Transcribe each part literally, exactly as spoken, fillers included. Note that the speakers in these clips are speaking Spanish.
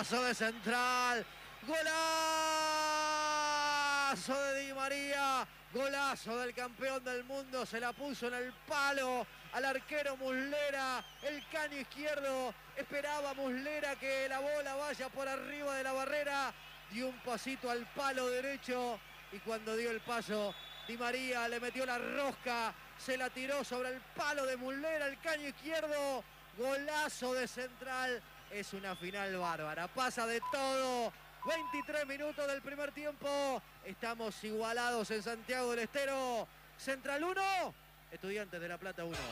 Golazo de Central. Golazo de Di María. Golazo del campeón del mundo. Se la puso en el palo al arquero Muslera. El caño izquierdo. Esperaba Muslera que la bola vaya por arriba de la barrera. Dio un pasito al palo derecho. Y cuando dio el paso, Di María le metió la rosca. Se la tiró sobre el palo de Muslera. El caño izquierdo. Golazo de Central. Es una final bárbara. Pasa de todo. veintitrés minutos del primer tiempo. Estamos igualados en Santiago del Estero. Central uno. Estudiantes de La Plata uno.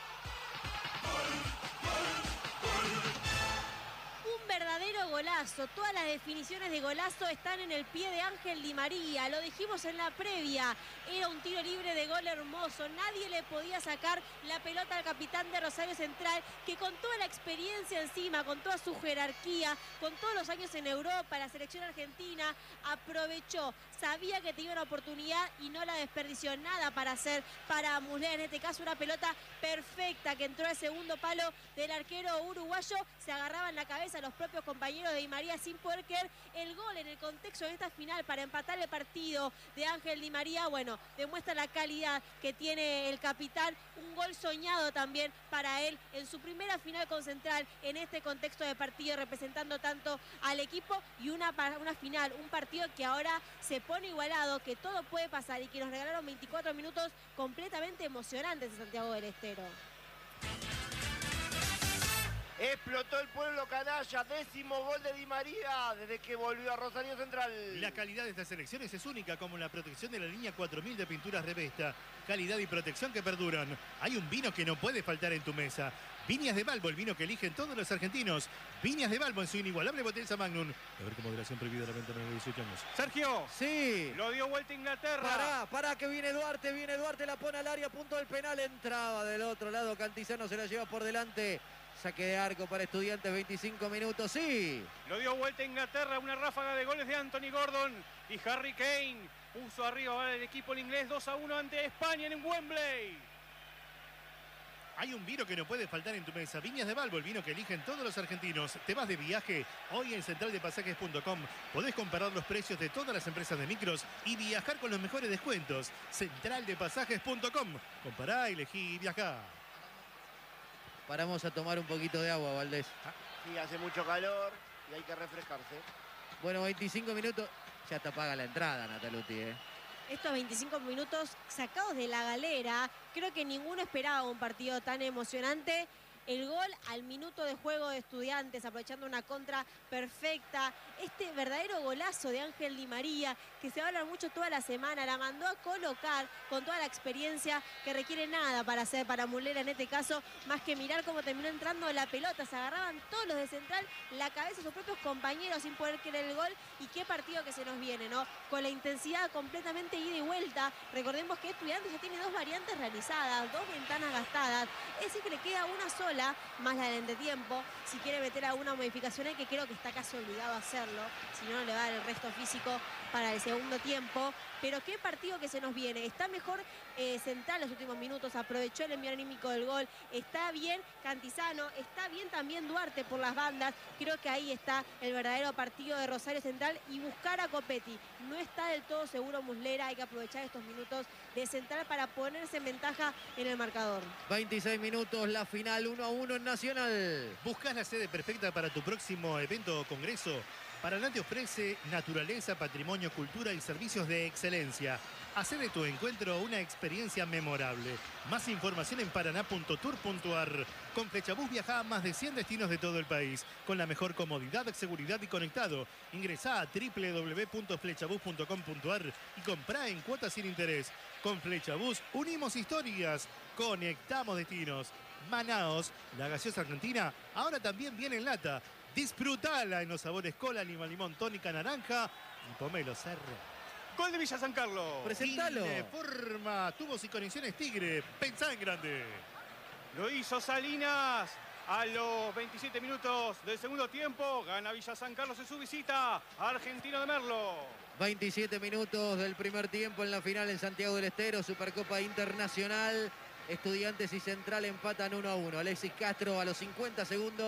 Un verdadero golazo. Todas las definiciones de golazo están en el pie de Ángel Di María. Lo dijimos en la previa. Era un tiro libre de gol hermoso. Nadie le podía sacar la pelota al capitán de Rosario Central, que con toda la experiencia encima, con toda su jerarquía, con todos los años en Europa, la selección argentina, aprovechó. Sabía que tenía una oportunidad y no la desperdició. Nada para hacer para Muslera. En este caso, una pelota perfecta que entró al segundo palo del arquero uruguayo. Se agarraba en la cabeza a los propios compañeros de Di María sin poder creer el gol en el contexto de esta final para empatar el partido de Ángel Di María. Bueno, demuestra la calidad que tiene el capitán. Un gol soñado también para él en su primera final con Central en este contexto de partido, representando tanto al equipo y una, una final, un partido que ahora se pone igualado, que todo puede pasar y que nos regalaron veinticuatro minutos completamente emocionantes en Santiago del Estero. Explotó el pueblo canalla, décimo gol de Di María desde que volvió a Rosario Central. La calidad de estas selecciones es única, como la protección de la línea cuatro mil de pinturas Revesta. Calidad y protección que perduran. Hay un vino que no puede faltar en tu mesa. Viñas de Balbo, el vino que eligen todos los argentinos. Viñas de Balbo en su inigualable botella Magnum. A ver, con moderación prohibida la venta menor de dieciocho años. Sergio. Sí. Lo dio vuelta Inglaterra. Pará, pará que viene Duarte, viene Duarte, la pone al área, punto del penal. Entraba del otro lado, Cantizano se la lleva por delante. Saque de arco para Estudiantes, veinticinco minutos, sí. Lo dio vuelta Inglaterra, una ráfaga de goles de Anthony Gordon y Harry Kane. Puso arriba el equipo inglés dos a uno ante España en Wembley. Hay un vino que no puede faltar en tu mesa. Viñas de Balbo, el vino que eligen todos los argentinos. ¿Te vas de viaje? Hoy en central de pasajes punto com podés comparar los precios de todas las empresas de micros y viajar con los mejores descuentos. central de pasajes punto com. Compará, elegí y viajá. Paramos a tomar un poquito de agua, Valdés. Sí, hace mucho calor y hay que refrescarse. Bueno, veinticinco minutos. Ya te paga la entrada, Nataluti, ¿eh? Estos veinticinco minutos sacados de la galera, creo que ninguno esperaba un partido tan emocionante. El gol al minuto de juego de Estudiantes, aprovechando una contra perfecta. Este verdadero golazo de Ángel Di María, que se habla mucho toda la semana, la mandó a colocar con toda la experiencia que requiere nada para hacer para Muslera en este caso, más que mirar cómo terminó entrando la pelota. Se agarraban todos los de Central, la cabeza de sus propios compañeros sin poder creer el gol. Y qué partido que se nos viene, ¿no? Con la intensidad completamente ida y vuelta. Recordemos que Estudiantes ya tiene dos variantes realizadas, dos ventanas gastadas. Es decir, que le queda una sola, más la del entretiempo. Si quiere meter alguna modificación ahí, que creo que está casi obligado a hacerlo, si no, no le va a dar el resto físico para el segundo tiempo. Pero qué partido que se nos viene. Está mejor eh, Central los últimos minutos, aprovechó el envío anímico del gol. Está bien Cantizano, está bien también Duarte por las bandas. Creo que ahí está el verdadero partido de Rosario Central y buscar a Copetti. No está del todo seguro Muslera, hay que aprovechar estos minutos de Central para ponerse en ventaja en el marcador. veintiséis minutos, la final uno a uno en Nacional. ¿Buscas la sede perfecta para tu próximo evento o congreso? Paraná te ofrece naturaleza, patrimonio, cultura y servicios de excelencia. Hacé de tu encuentro una experiencia memorable. Más información en paraná punto tour punto ar. Con Flechabús viaja a más de cien destinos de todo el país, con la mejor comodidad, seguridad y conectado. Ingresá a doble u doble u doble u punto flechabús punto com punto ar y comprá en cuotas sin interés. Con Flechabús unimos historias, conectamos destinos. Manaos, la gaseosa argentina, ahora también viene en lata. Disfrutala en los sabores cola, lima, limón, tónica, naranja y pomelo cerro. Gol de Villa San Carlos. Presentalo. De forma, tubos y conexiones Tigre. Pensá en grande. Lo hizo Salinas a los veintisiete minutos del segundo tiempo. Gana Villa San Carlos en su visita a Argentino de Merlo. veintisiete minutos del primer tiempo en la final en Santiago del Estero, Supercopa Internacional. Estudiantes y Central empatan uno a uno. Alexis Castro a los cincuenta segundos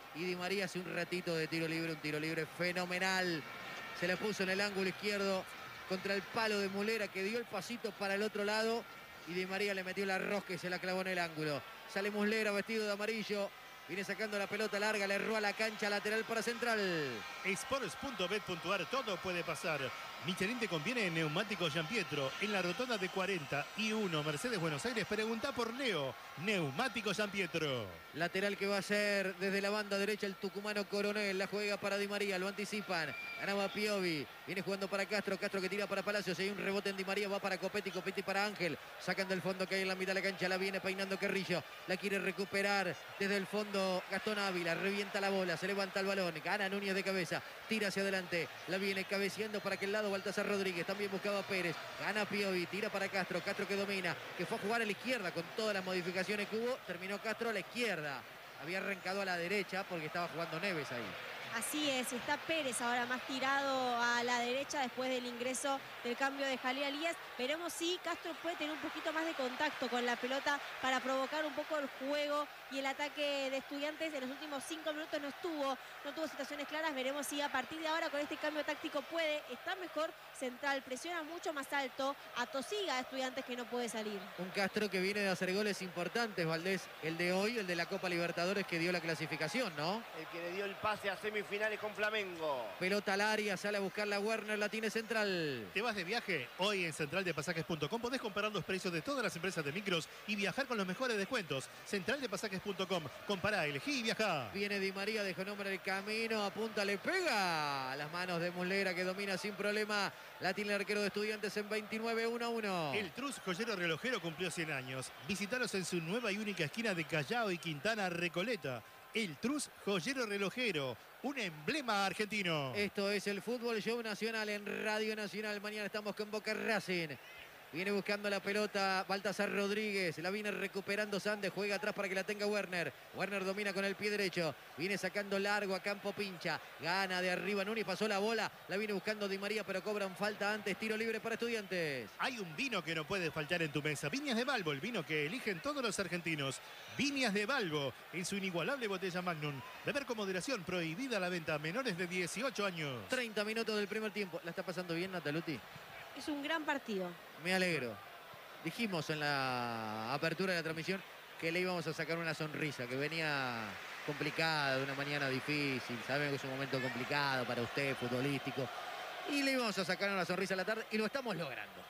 Y Di María hace un ratito de tiro libre, un tiro libre fenomenal. Se la puso en el ángulo izquierdo contra el palo de Mulera, que dio el pasito para el otro lado. Y Di María le metió la rosca y se la clavó en el ángulo. Sale Muslera vestido de amarillo. Viene sacando la pelota larga, le erró a la cancha lateral para Central. Sports punto bet punto ar, todo puede pasar. Michelin te conviene en Neumáticos Giampietro. En la rotonda de cuarenta y uno Mercedes Buenos Aires, pregunta por Leo. Neumáticos Giampietro. Lateral que va a ser desde la banda derecha el tucumano Coronel. La juega para Di María, lo anticipan. Ganaba Piovi. Viene jugando para Castro. Castro que tira para Palacios. Hay un rebote en Di María, va para Copetti. Copetti para Ángel. Sacan del fondo que hay en la mitad de la cancha. La viene peinando Carrillo. La quiere recuperar desde el fondo Gastón Ávila. Revienta la bola. Se levanta el balón. Gana Núñez de cabeza. Tira hacia adelante. La viene cabeceando para aquel lado Baltasar Rodríguez. También buscaba Pérez. Gana Piovi. Tira para Castro. Castro que domina. Que fue a jugar a la izquierda con todas las modificaciones que hubo. Terminó Castro a la izquierda. Había arrancado a la derecha porque estaba jugando Neves ahí. Así es, está Pérez ahora más tirado a la derecha después del ingreso del cambio de Jalil Alías. Veremos si Castro puede tener un poquito más de contacto con la pelota para provocar un poco el juego y el ataque de Estudiantes. En los últimos cinco minutos no estuvo, no tuvo situaciones claras. Veremos si a partir de ahora con este cambio táctico puede estar mejor. Central presiona mucho más alto, atosiga a Estudiantes que no puede salir. Un Castro que viene de hacer goles importantes, Valdés. El de hoy, el de la Copa Libertadores que dio la clasificación, ¿no? El que le dio el pase a semifinales con Flamengo. Pelota al área, sale a buscar la Werner, la tiene Central. ¿Te vas de viaje? Hoy en central de pasajes punto com podés comparar los precios de todas las empresas de micros y viajar con los mejores descuentos. central de pasajes punto com. Compará, elegí y viajá. Viene Di María, dejó nombre el camino, apunta, le pega a las manos de Muslera que domina sin problema. La tiene el arquero de Estudiantes en veintinueve, uno a uno. El Trus Joyero Relojero cumplió cien años. Visítalos en su nueva y única esquina de Callao y Quintana Recoleta. El Trus Joyero Relojero, un emblema argentino. Esto es el Fútbol Show Nacional en Radio Nacional. Mañana estamos con Boca Racing. Viene buscando la pelota Baltasar Rodríguez. La viene recuperando Sandes. Juega atrás para que la tenga Werner. Werner domina con el pie derecho. Viene sacando largo a campo pincha. Gana de arriba Núñez. Pasó la bola. La viene buscando Di María, pero cobran falta antes. Tiro libre para Estudiantes. Hay un vino que no puede faltar en tu mesa. Viñas de Balbo, el vino que eligen todos los argentinos. Viñas de Balbo, en su inigualable botella Magnum. Beber con moderación, prohibida la venta a menores de dieciocho años. treinta minutos del primer tiempo. ¿La está pasando bien, Nataluti? Es un gran partido. Me alegro. Dijimos en la apertura de la transmisión que le íbamos a sacar una sonrisa, que venía complicada, de una mañana difícil. Sabemos que es un momento complicado para usted, futbolístico. Y le íbamos a sacar una sonrisa a la tarde y lo estamos logrando.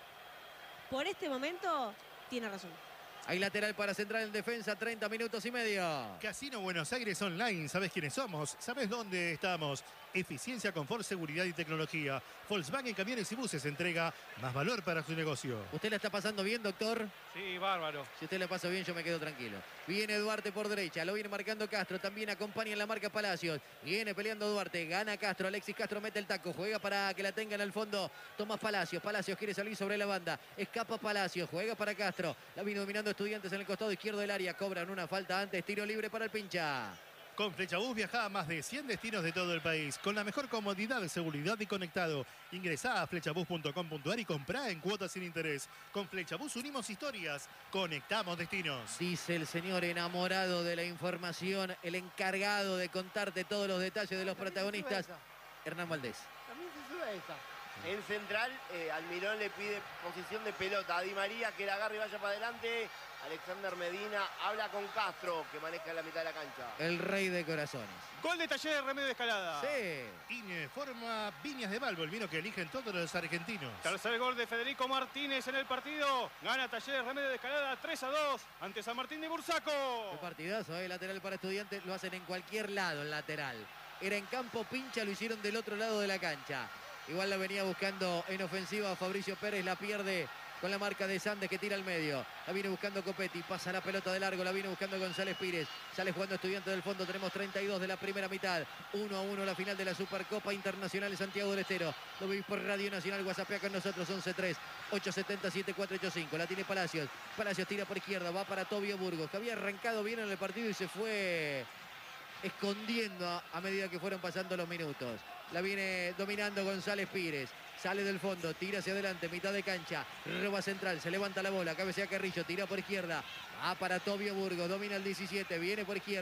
Por este momento, tiene razón. Hay lateral para Central en defensa, treinta minutos y medio. Casino Buenos Aires Online, ¿sabes quiénes somos? ¿Sabes dónde estamos? Eficiencia, confort, seguridad y tecnología. Volkswagen Camiones y Buses entrega más valor para su negocio. ¿Usted la está pasando bien, doctor? Sí, bárbaro. Si usted la pasa bien, yo me quedo tranquilo. Viene Duarte por derecha, lo viene marcando Castro. También acompaña en la marca Palacios. Viene peleando Duarte, gana Castro. Alexis Castro mete el taco, juega para que la tengan al fondo. Tomás Palacios, Palacios quiere salir sobre la banda. Escapa Palacios, juega para Castro. La viene dominando Estudiantes en el costado izquierdo del área. Cobran una falta antes, tiro libre para el pincha. Con Flechabús viaja a más de cien destinos de todo el país, con la mejor comodidad, seguridad y conectado. Ingresá a flechabús punto com punto ar y comprá en cuotas sin interés. Con Flechabús unimos historias, conectamos destinos. Dice el señor enamorado de la información, el encargado de contarte todos los detalles de los protagonistas, Hernán Valdés. También se sube esa. En central, eh, Almirón le pide posición de pelota a Di María, que la agarre y vaya para adelante. Alexander Medina habla con Castro, que maneja en la mitad de la cancha. El rey de corazones. Gol de Talleres, Remedio de Escalada. Sí. INE forma Viñas de Balbo, el vino que eligen todos los argentinos. Tercer gol de Federico Martínez en el partido. Gana Talleres, Remedio de Escalada tres a dos ante San Martín de Bursaco. El partidazo, ¿eh? Lateral para Estudiantes, lo hacen en cualquier lado, el lateral. Era en campo pincha, lo hicieron del otro lado de la cancha. Igual la venía buscando en ofensiva Fabricio Pérez, la pierde con la marca de Sandes que tira al medio. La viene buscando Copetti, pasa la pelota de largo, la viene buscando González Pires. Sale jugando Estudiantes del fondo, tenemos treinta y dos de la primera mitad. uno a uno la final de la Supercopa Internacional de Santiago del Estero. Lo veis por Radio Nacional, WhatsApp con nosotros, once tres, ocho siete siete, cuatro ocho cinco. La tiene Palacios, Palacios tira por izquierda, va para Tobio Burgos, que había arrancado bien en el partido y se fue escondiendo a, a medida que fueron pasando los minutos. La viene dominando González Pires. Sale del fondo, tira hacia adelante, mitad de cancha. Roba central, se levanta la bola. Cabecea Carrillo, tira por izquierda. Va para Tobio Burgos, domina el diecisiete. Viene por izquierda.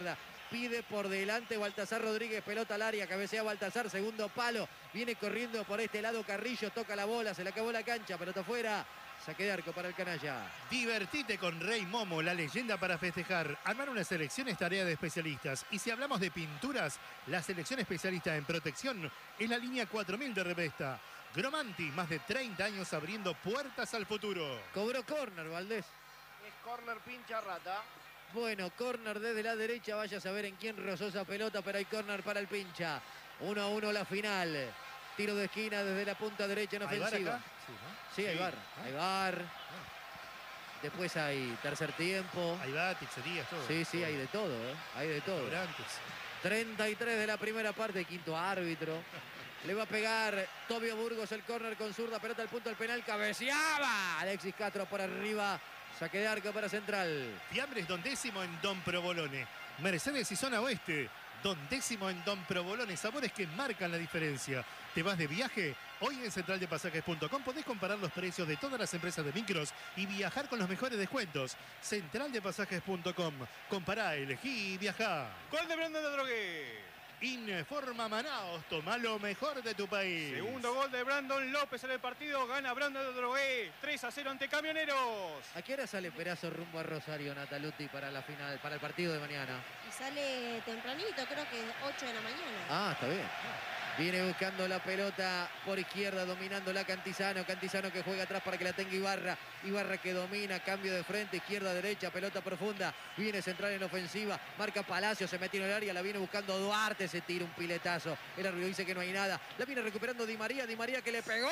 pide por delante Baltasar Rodríguez, pelota al área, cabecea Baltasar, segundo palo, viene corriendo por este lado Carrillo, toca la bola, se le acabó la cancha, pelota afuera. Saque de arco para el canalla. Divertite con Rey Momo, la leyenda para festejar. Armar una selección es tarea de especialistas. Y si hablamos de pinturas, la selección especialista en protección es la línea cuatro mil de Revesta. Gromanti, más de treinta años abriendo puertas al futuro. Cobró córner, Valdés. Es córner pincha rata. Bueno, córner desde la derecha. Vaya a saber en quién rozó esa pelota, pero hay córner para el pincha. uno a uno la final. Tiro de esquina desde la punta derecha en ofensiva. Sí, ¿no? Sí, hay Sí. bar, hay bar. Después hay tercer tiempo. Ahí va, pizzerías, todo. Sí, sí, hay de todo, ¿eh? Hay de todo. Restaurantes. treinta y tres de la primera parte, quinto árbitro. Le va a pegar Tobio Burgos el córner con zurda, pelota al punto del penal, cabeceaba. Alexis Castro por arriba, saque de arco para Central. Fiambres Don Décimo en Don Provolone. Mercedes y Zona Oeste. Don Décimo en Don Provolone. Sabores que marcan la diferencia. ¿Te vas de viaje? Hoy en central de pasajes punto com podés comparar los precios de todas las empresas de micros y viajar con los mejores descuentos. central de pasajes punto com. Compará, elegí y viajá. Gol de Brandon de Drogué. Informa Manaos, toma lo mejor de tu país. Segundo gol de Brandon López en el partido. Gana Brandon de Drogué. tres a cero ante Camioneros. ¿A qué hora sale Perazo rumbo a Rosario, Nataluti, para la final, para el partido de mañana? Y sale tempranito, creo que ocho de la mañana. Ah, está bien. Viene buscando la pelota por izquierda, dominando la Cantizano. Cantizano que juega atrás para que la tenga Ibarra. Ibarra que domina, cambio de frente, izquierda, derecha, pelota profunda. Viene central en ofensiva, marca Palacio, se metió en el área, la viene buscando Duarte, se tira un piletazo. El árbitro dice que no hay nada. La viene recuperando Di María, Di María que le pegó.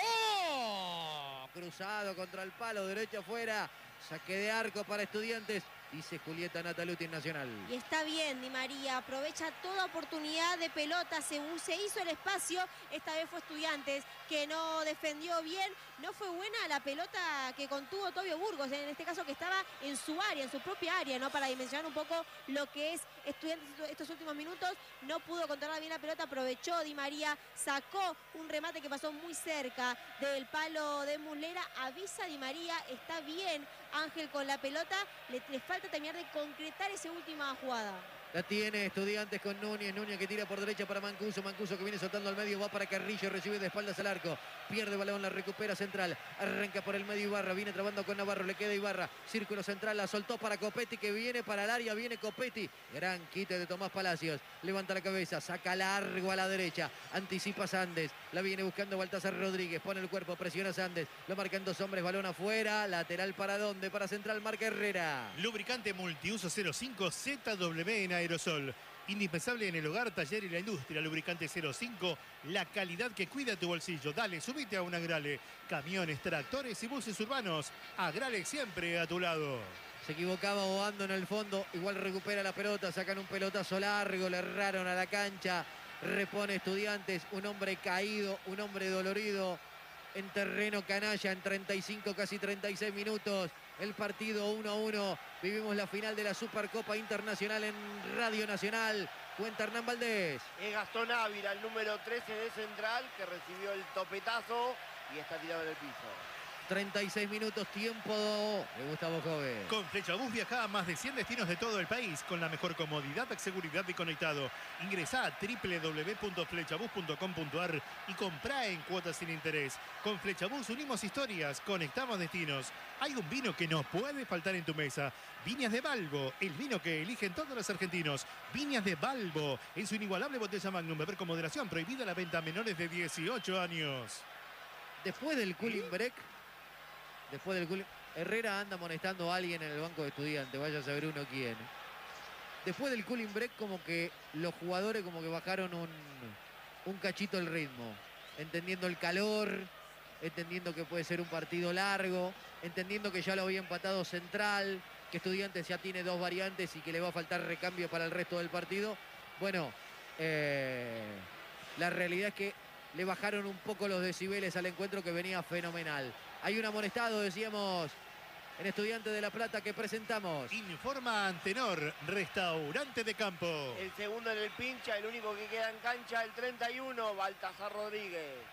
Cruzado contra el palo, derecha afuera. Saque de arco para Estudiantes, dice Julieta Nataluti en Nacional. Y está bien, Di María, aprovecha toda oportunidad de pelota, se, se hizo el espacio, esta vez fue Estudiantes, que no defendió bien, no fue buena la pelota que contuvo Tobio Burgos, en este caso que estaba en su área, en su propia área, ¿no? Para dimensionar un poco lo que es Estudiantes estos últimos minutos, no pudo controlar bien la pelota, aprovechó Di María, sacó un remate que pasó muy cerca del palo de Muslera, avisa Di María, está bien Ángel con la pelota, le, le falta terminar de concretar esa última jugada. La tiene Estudiantes con Núñez. Núñez que tira por derecha para Mancuso. Mancuso que viene soltando al medio. Va para Carrillo. Recibe de espaldas al arco. Pierde balón. La recupera Central. Arranca por el medio Ibarra. Viene trabando con Navarro. Le queda Ibarra. Círculo central. La soltó para Copetti que viene para el área. Viene Copetti. Gran quite de Tomás Palacios. Levanta la cabeza. Saca largo a la derecha. Anticipa Sandes. La viene buscando Baltasar Rodríguez. Pone el cuerpo. Presiona Sandes. Lo marcan dos hombres. Balón afuera. Lateral para dónde. Para Central. Marca Herrera. Lubricante multiuso cero cinco Z W en aerosol. Indispensable en el hogar, taller y la industria. Lubricante cero cinco, la calidad que cuida tu bolsillo. Dale, subite a un Agrale. Camiones, tractores y buses urbanos. Agrale siempre a tu lado. Se equivocaba Obando en el fondo. Igual recupera la pelota. Sacan un pelotazo largo. Le erraron a la cancha. Repone Estudiantes. Un hombre caído. Un hombre dolorido. En terreno canalla. En treinta y cinco, casi treinta y seis minutos. El partido uno a uno. Vivimos la final de la Supercopa Internacional en Radio Nacional. Cuenta Hernán Valdés. Es Gastón Ávila, el número trece de Central, que recibió el topetazo y está tirado en el piso. treinta y seis minutos, tiempo de Gustavo Jove. Con Flechabús viaja a más de cien destinos de todo el país con la mejor comodidad, seguridad y conectado. Ingresá a doble u doble u doble u punto flechabús punto com punto ar y comprá en cuotas sin interés. Con Flechabús unimos historias, conectamos destinos. Hay un vino que no puede faltar en tu mesa. Viñas de Balbo, el vino que eligen todos los argentinos. Viñas de Balbo, en su inigualable botella Magnum. Beber con moderación, prohibida la venta a menores de dieciocho años. Después del cooling break, después del cooling... Herrera anda amonestando a alguien en el banco de Estudiantes, vaya a saber uno quién. Después del cooling break, como que los jugadores como que bajaron un, un cachito el ritmo. Entendiendo el calor, entendiendo que puede ser un partido largo, entendiendo que ya lo había empatado Central, que Estudiantes ya tiene dos variantes y que le va a faltar recambio para el resto del partido. Bueno, eh, la realidad es que le bajaron un poco los decibeles al encuentro que venía fenomenal. Hay un amonestado, decíamos, en Estudiantes de La Plata que presentamos. Informa Antenor, restaurante de campo. El segundo en el pincha, el único que queda en cancha, el treinta y uno, Baltasar Rodríguez.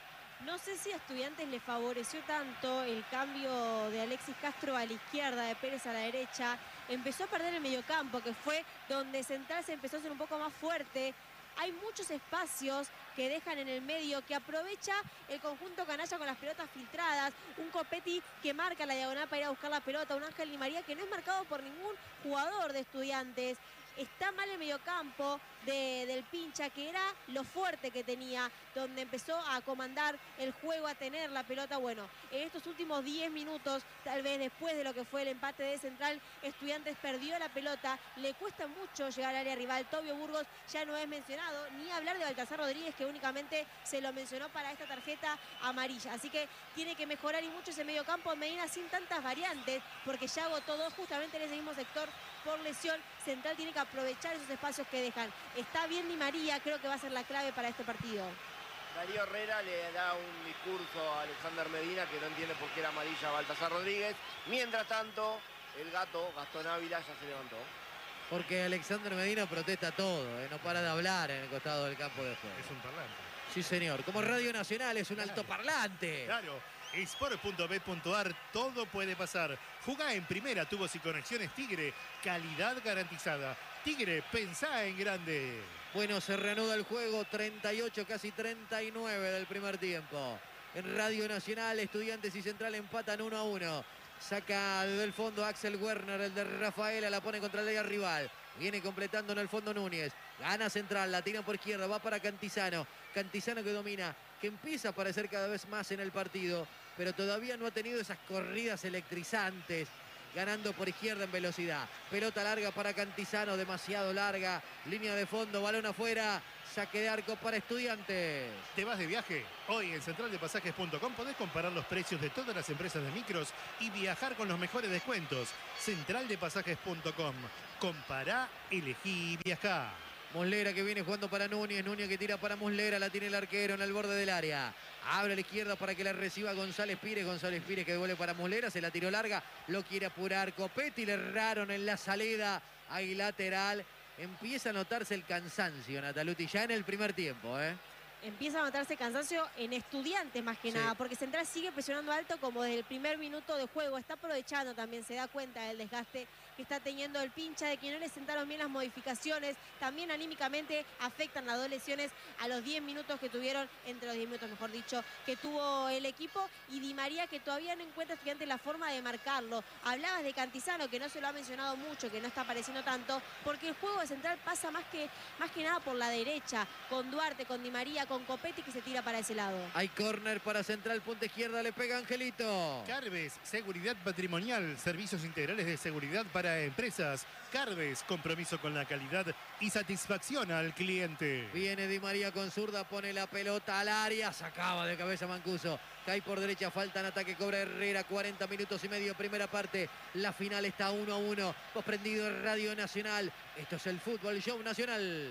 No sé si a Estudiantes le favoreció tanto el cambio de Alexis Castro a la izquierda, de Pérez a la derecha. Empezó a perder el mediocampo, que fue donde Central se empezó a hacer un poco más fuerte. Hay muchos espacios que dejan en el medio, que aprovecha el conjunto canalla con las pelotas filtradas. Un Copetti que marca la diagonal para ir a buscar la pelota. Un Ángel Di María que no es marcado por ningún jugador de Estudiantes. Está mal el mediocampo de, del Pincha, que era lo fuerte que tenía, donde empezó a comandar el juego, a tener la pelota. Bueno, en estos últimos diez minutos, tal vez después de lo que fue el empate de Central, Estudiantes perdió la pelota, le cuesta mucho llegar al área rival. Tobio Burgos ya no es mencionado, ni hablar de Baltasar Rodríguez, que únicamente se lo mencionó para esta tarjeta amarilla. Así que tiene que mejorar y mucho ese mediocampo. Medina sin tantas variantes, porque ya agotó dos justamente en ese mismo sector por lesión. Central tiene que aprovechar esos espacios que dejan. Está bien Di María, creo que va a ser la clave para este partido. Darío Herrera le da un discurso a Alexander Medina, que no entiende por qué era amarilla a Baltasar Rodríguez. Mientras tanto, el gato, Gastón Ávila, ya se levantó. Porque Alexander Medina protesta todo, ¿eh? No para de hablar en el costado del campo de juego. Es un parlante. Sí, señor. Como Radio Nacional es un altoparlante. Claro. Sport punto bet punto ar, todo puede pasar. Jugá en primera, tubos y conexiones Tigre, calidad garantizada. Tigre, pensá en grande. Bueno, se reanuda el juego, treinta y ocho, casi treinta y nueve del primer tiempo. En Radio Nacional, Estudiantes y Central empatan uno a uno. Saca desde el fondo Axel Werner, el de Rafaela, la pone contra el área rival. Viene completando en el fondo Núñez. Gana Central, la tira por izquierda, va para Cantizano. Cantizano que domina, que empieza a aparecer cada vez más en el partido, pero todavía no ha tenido esas corridas electrizantes. Ganando por izquierda en velocidad. Pelota larga para Cantizano, demasiado larga. Línea de fondo, balón afuera. Saque de arco para Estudiantes. ¿Te vas de viaje? Hoy en central de pasajes punto com podés comparar los precios de todas las empresas de micros y viajar con los mejores descuentos. central de pasajes punto com. Compará, elegí y viajá. Muslera que viene jugando para Núñez. Núñez que tira para Muslera. La tiene el arquero en el borde del área. Abre a la izquierda para que la reciba González Pires. González Pires que devuelve para Muslera. Se la tiró larga. Lo quiere apurar Copetti. Le erraron en la salida. Ahí lateral. Empieza a notarse el cansancio, Nataluti, ya en el primer tiempo, ¿eh? Empieza a notarse cansancio en Estudiantes más que sí. nada, porque Central sigue presionando alto como desde el primer minuto de juego. Está aprovechando también, se da cuenta del desgaste que está teniendo el Pincha, de que no le sentaron bien las modificaciones. También anímicamente afectan las dos lesiones a los diez minutos que tuvieron, entre los diez minutos mejor dicho, que tuvo el equipo. Y Di María que todavía no encuentra Estudiantes la forma de marcarlo. Hablabas de Cantizano, que no se lo ha mencionado mucho, que no está apareciendo tanto, porque el juego de Central pasa más que, más que nada por la derecha, con Duarte, con Di María, con Copetti que se tira para ese lado. Hay córner para Central, punta izquierda, le pega Angelito. Carves, seguridad patrimonial, servicios integrales de seguridad para empresas. Carves, compromiso con la calidad y satisfacción al cliente. Viene Di María con zurda, pone la pelota al área, sacaba de cabeza Mancuso. Cae por derecha, falta en ataque, cobra Herrera, cuarenta minutos y medio, primera parte. La final está uno a uno. Vos prendido en Radio Nacional. Esto es el Fútbol Show Nacional.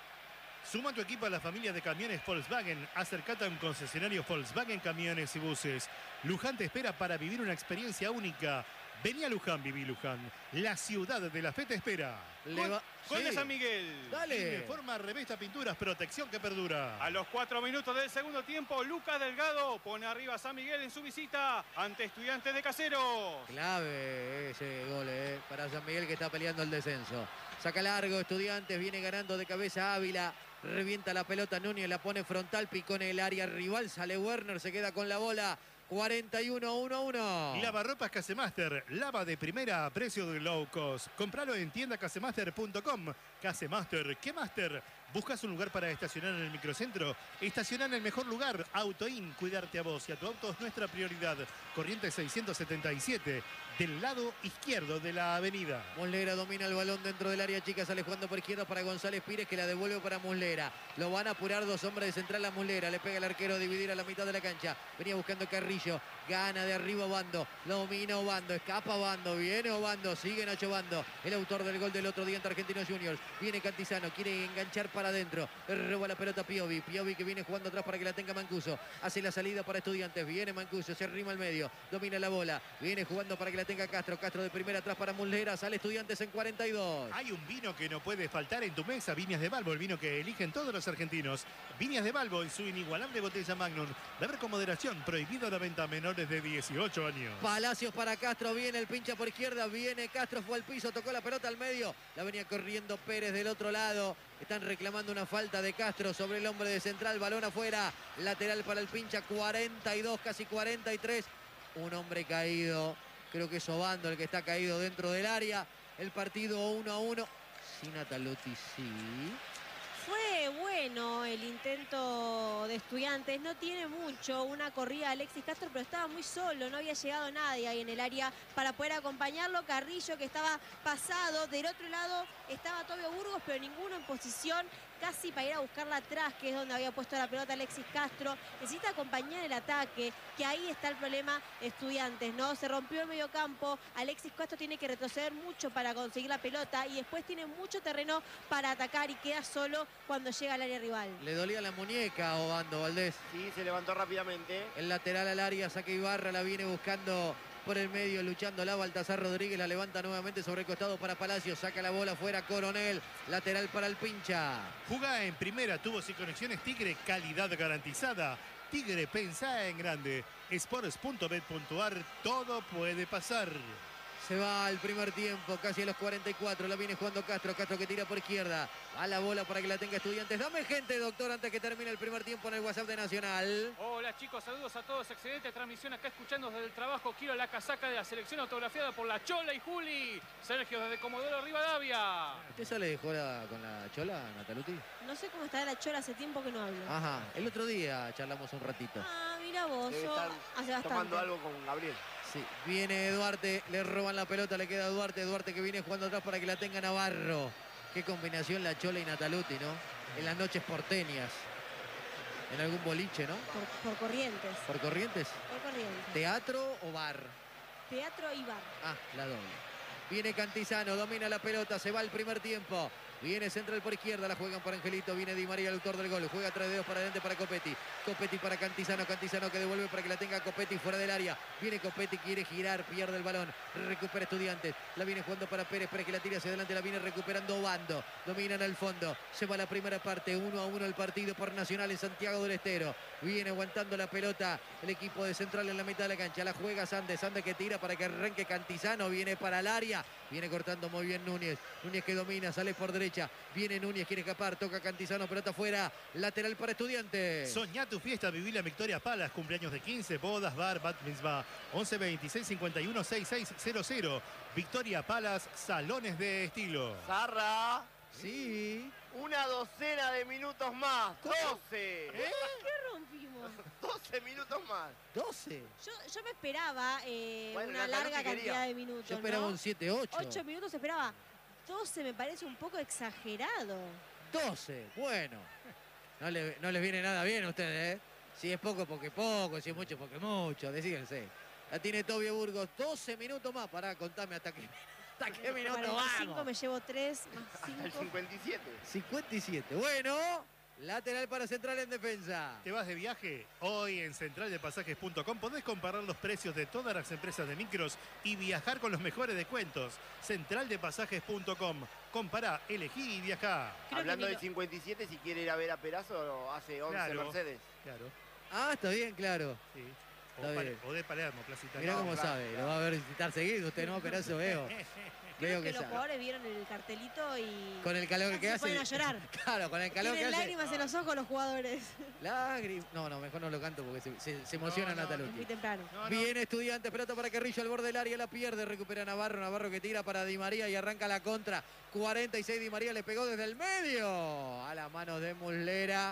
Suma tu equipo a la familia de camiones Volkswagen. Acercate a un concesionario Volkswagen Camiones y Buses. Luján te espera para vivir una experiencia única. Vení a Luján, viví Luján. La ciudad de la fe te espera. Gol, va... gol sí. de San Miguel. Dale. Forma, revista, pinturas, protección que perdura. A los cuatro minutos del segundo tiempo, Lucas Delgado pone arriba a San Miguel en su visita ante Estudiantes de Caseros. Clave ese gol eh, para San Miguel que está peleando el descenso. Saca largo Estudiantes, viene ganando de cabeza Ávila. Revienta la pelota Núñez, la pone frontal, picó en el área rival. Sale Werner, se queda con la bola. cuarenta y uno, uno a uno. Lavarropas Casemaster, lava de primera a precio de low cost. Compralo en tienda casemaster punto com. Casemaster, ¿qué master? ¿Buscas un lugar para estacionar en el microcentro? Estaciona en el mejor lugar. Autoin, cuidarte a vos y a tu auto es nuestra prioridad. Corriente seiscientos setenta y siete, del lado izquierdo de la avenida. Muslera domina el balón dentro del área chica, sale jugando por izquierda para González Pires, que la devuelve para Muslera. Lo van a apurar dos hombres de central a Muslera. Le pega el arquero a dividir a la mitad de la cancha. Venía buscando Carrillo. Gana de arriba Obando. Lo domina Obando. Escapa Obando. Viene Obando. Sigue Nacho Obando. El autor del gol del otro día ante Argentinos Juniors. Viene Cantizano. Quiere enganchar para adentro. Roba la pelota Piovi. Piovi que viene jugando atrás para que la tenga Mancuso. Hace la salida para Estudiantes. Viene Mancuso, se arrima al medio. Domina la bola. Viene jugando para que la tenga Castro. Castro de primera atrás para Muslera. Sale Estudiantes en cuarenta y dos. Hay un vino que no puede faltar en tu mesa. Viñas de Balbo, el vino que eligen todos los argentinos. Viñas de Balbo en su inigualable botella Magnum. Beber con moderación. Prohibido la venta a menores de dieciocho años. Palacios para Castro. Viene el pincha por izquierda. Viene Castro. Fue al piso. Tocó la pelota al medio. La venía corriendo Pérez del otro lado. Están reclamando una falta de Castro sobre el hombre de Central. Balón afuera. Lateral para el pincha. cuarenta y dos, casi cuarenta y tres. Un hombre caído. Creo que es Obando el que está caído dentro del área. El partido uno a uno. Sí, Nataluti, sí. Fue bueno el intento de Estudiantes, no tiene mucho, una corrida de Alexis Castro, pero estaba muy solo, no había llegado nadie ahí en el área para poder acompañarlo. Carrillo que estaba pasado, del otro lado estaba Tobio Burgos, pero ninguno en posición casi para ir a buscarla atrás, que es donde había puesto la pelota Alexis Castro. Necesita acompañar el ataque, que ahí está el problema Estudiantes, ¿no? Se rompió el mediocampo, Alexis Castro tiene que retroceder mucho para conseguir la pelota y después tiene mucho terreno para atacar y queda solo cuando llega al área rival. Le dolía la muñeca a Obando, Valdés. Sí, se levantó rápidamente. El lateral al área, saque Ibarra, la viene buscando por el medio, luchando la Baltasar Rodríguez, la levanta nuevamente sobre el costado para Palacios, saca la bola fuera Coronel, lateral para el pincha. Jugá en primera, tubos y conexiones Tigre, calidad garantizada. Tigre, pensá en grande. Sports punto bet punto ar, todo puede pasar. Se va al primer tiempo, casi a los cuarenta y cuatro, la viene jugando Castro, Castro que tira por izquierda, a la bola para que la tenga Estudiantes. Dame gente, doctor, antes que termine el primer tiempo en el WhatsApp de Nacional. Hola chicos, saludos a todos, excelente transmisión acá escuchando desde el trabajo. Quiero la casaca de la selección autografiada por la Chola y Juli. Sergio desde Comodoro Rivadavia. ¿Usted sale de joda con la Chola, Nataluti? No sé cómo está la Chola, hace tiempo que no hablo. Ajá, el otro día charlamos un ratito. Ah, mira vos, Debe yo estar hace bastante. tomando algo con Gabriel. Sí, viene Duarte, le roban la pelota, le queda Duarte, Duarte que viene jugando atrás para que la tenga Navarro. Qué combinación la Chola y Nataluti, ¿no? En las noches porteñas. En algún boliche, ¿no? Por, por Corrientes. ¿Por Corrientes? Por Corrientes. ¿Teatro o bar? Teatro y bar. Ah, la doble. Viene Cantizano, domina la pelota, se va el primer tiempo. Viene Central por izquierda, la juegan por Angelito, viene Di María, el autor del gol, juega tres dedos para adelante para Copetti. Copetti para Cantizano, Cantizano que devuelve para que la tenga Copetti fuera del área. Viene Copetti, quiere girar, pierde el balón, recupera Estudiantes. La viene jugando para Pérez, para que la tire hacia adelante, la viene recuperando Obando. Dominan al fondo, se va la primera parte, uno a uno el partido por Nacional en Santiago del Estero. Viene aguantando la pelota el equipo de Central en la mitad de la cancha, la juega Sandes, Sandes que tira para que arranque Cantizano, viene para el área, viene cortando muy bien Núñez. Núñez que domina, sale por derecha. Viene Núñez, quiere escapar, toca Cantizano, pelota afuera, lateral para Estudiantes. Soñá tu fiesta, viví la Victoria Palas, cumpleaños de quince, bodas, bar, bat mitzvah, once veintiséis cincuenta y uno sesenta y seis cero cero. Victoria Palas, salones de estilo. Zarra, Sí. una docena de minutos más, doce. ¿Qué rompimos? doce minutos más. doce. Yo, yo me esperaba eh, Bueno, una Nataluti larga quería. cantidad de minutos, Yo esperaba ¿no? un siete ocho. Ocho minutos esperaba. doce me parece un poco exagerado. doce. Bueno. No le, no les viene nada bien a ustedes, ¿eh? Si es poco, porque poco. Si es mucho, porque mucho. Decídense. La tiene Tobio Burgos. doce minutos más. Pará, contame hasta qué, hasta qué minuto cuarenta y cinco vamos. me llevo tres más Hasta el cinco. cincuenta y siete. cincuenta y siete. Bueno. Lateral para Central en defensa. ¿Te vas de viaje? Hoy en central de pasajes punto com podés comparar los precios de todas las empresas de micros y viajar con los mejores descuentos. central de pasajes punto com. Compará, elegí y viajá. Creo Hablando que ni del cincuenta y siete, si quiere ir a ver a Perazo, hace once Claro. Mercedes. Claro, Ah, está bien, claro. sí. Está O, Pal- bien. o de Palermo, Plaza Italia. Mirá No, cómo claro, sabe. claro. Lo va a ver visitar seguido. Usted no, pero eso veo. Creo Veo que, que los sabe. jugadores vieron el cartelito y Con el calor casi que se hace. ponen a llorar. Claro, con el calor que Tienen hace. lágrimas en los ojos los jugadores. Lágrimas. No, no, mejor no lo canto porque se, se- se emociona No, no, Es Nataluti. muy temprano. No, no. Viene Estudiantes, pelota para Carrillo al borde del área, la pierde, recupera Navarro, Navarro que tira para Di María y arranca la contra. cuarenta y seis Di María le pegó desde el medio a las manos de Muslera.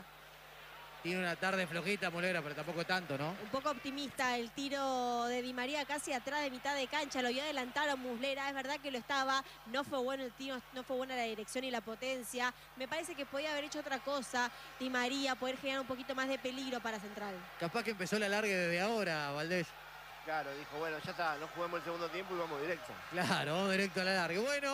Tiene una tarde flojita Muslera, pero tampoco tanto, ¿no? Un poco optimista el tiro de Di María casi atrás de mitad de cancha. Lo vio adelantar a Muslera. Es verdad que lo estaba. No fue bueno el tiro, no fue buena la dirección y la potencia. Me parece que podía haber hecho otra cosa Di María, poder generar un poquito más de peligro para Central. Capaz que empezó la larga desde ahora, Valdés. Claro, dijo, bueno, ya está, no juguemos el segundo tiempo y vamos directo. Claro, vamos directo a la larga. Bueno,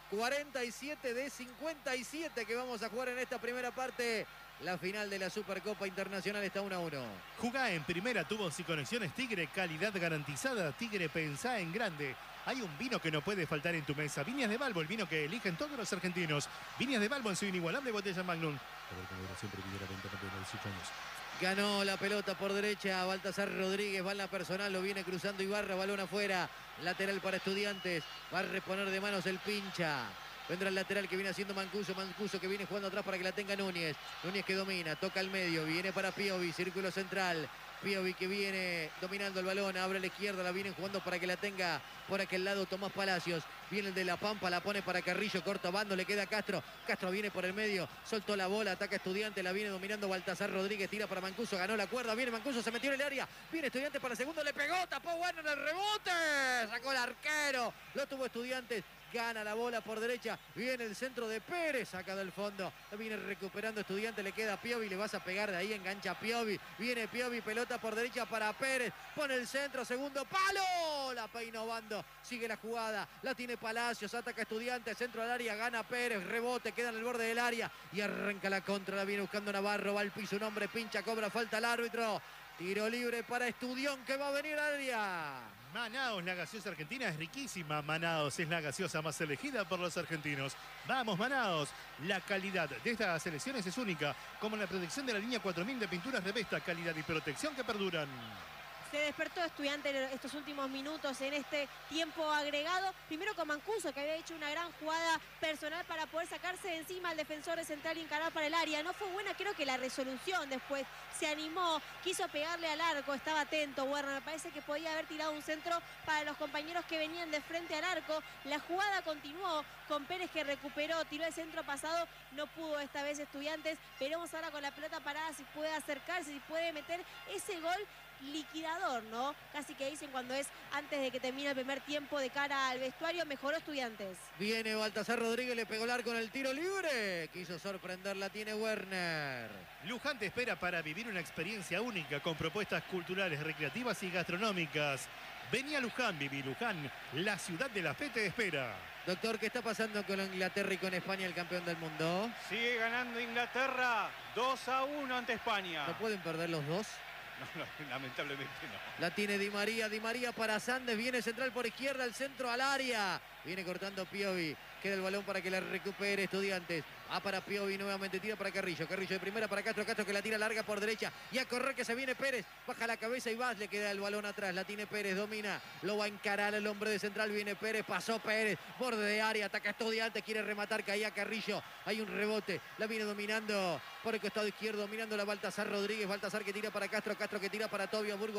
cuarenta y siete de cincuenta y siete que vamos a jugar en esta primera parte. La final de la Supercopa Internacional está uno a uno. Jugá en primera, tubos y conexiones Tigre, calidad garantizada. Tigre, pensá en grande. Hay un vino que no puede faltar en tu mesa. Viñas de Balbo, el vino que eligen todos los argentinos. Viñas de Balbo en su inigualable botella Magnum. A ver cómo era siempre pidiera veinte de dieciocho años. Ganó la pelota por derecha, Baltasar Rodríguez, va en la personal, lo viene cruzando Ibarra, balón afuera. Lateral para Estudiantes, va a reponer de manos el pincha. Vendrá el lateral que viene haciendo Mancuso, Mancuso que viene jugando atrás para que la tenga Núñez. Núñez que domina, toca al medio, viene para Piovi, círculo central. Piovi que viene dominando el balón, abre a la izquierda, la vienen jugando para que la tenga por aquel lado Tomás Palacios. Viene el de La Pampa, la pone para Carrillo, corta bando, le queda Castro. Castro viene por el medio, soltó la bola, ataca Estudiante, la viene dominando Baltasar Rodríguez, tira para Mancuso, ganó la cuerda, viene Mancuso, se metió en el área, viene Estudiante para el segundo, le pegó, tapó bueno en el rebote, sacó el arquero, lo tuvo Estudiantes. Gana la bola por derecha, viene el centro de Pérez, saca del fondo, viene recuperando Estudiante, le queda Piovi, le vas a pegar de ahí, engancha Piovi, viene Piovi, pelota por derecha para Pérez, pone el centro, segundo palo, la peinó Bando, sigue la jugada, la tiene Palacios, ataca Estudiante, centro al área, gana Pérez, rebote, queda en el borde del área y arranca la contra, la viene buscando Navarro, va al piso, un hombre pincha, cobra falta al árbitro. Tiro libre para Estudión que va a venir al área. Manaos, la gaseosa argentina es riquísima. Manaos es la gaseosa más elegida por los argentinos. Vamos, Manaos. La calidad de estas selecciones es única, como la protección de la línea cuatro mil de pinturas Revesta, calidad y protección que perduran. Se despertó Estudiante en estos últimos minutos en este tiempo agregado. Primero con Mancuso, que había hecho una gran jugada personal para poder sacarse de encima al defensor de central y encarar para el área. No fue buena, creo que la resolución después. Se animó, quiso pegarle al arco, estaba atento Werner. Me parece que podía haber tirado un centro para los compañeros que venían de frente al arco. La jugada continuó con Pérez que recuperó, tiró el centro pasado. No pudo esta vez Estudiantes. Veremos ahora con la pelota parada si puede acercarse, si puede meter ese gol liquidador, ¿no? Casi que dicen cuando es antes de que termine el primer tiempo de cara al vestuario. Mejoró Estudiantes. Viene Baltasar Rodríguez, le pegó el arco en el tiro libre. Quiso sorprender, la tiene Werner. Luján te espera para vivir una experiencia única con propuestas culturales, recreativas y gastronómicas. Vení a Luján, viví Luján, la ciudad de la fe te espera. Doctor, ¿qué está pasando con Inglaterra y con España, el campeón del mundo? Sigue ganando Inglaterra dos a uno ante España. ¿No pueden perder los dos? No, no, lamentablemente no. La tiene Di María, Di María para Sandes, viene central por izquierda, el centro al área. Viene cortando Piovi, queda el balón para que la recupere Estudiantes. Va para Piovi, nuevamente tira para Carrillo. Carrillo de primera para Castro, Castro que la tira larga por derecha. Y a correr que se viene Pérez, baja la cabeza y va, le queda el balón atrás. La tiene Pérez, domina, lo va a encarar el hombre de central. Viene Pérez, pasó Pérez, borde de área, ataca Estudiantes, quiere rematar, caía Carrillo. Hay un rebote, la viene dominando por el costado izquierdo, dominando la Baltasar Rodríguez. Baltasar que tira para Castro, Castro que tira para Tobio Burgos.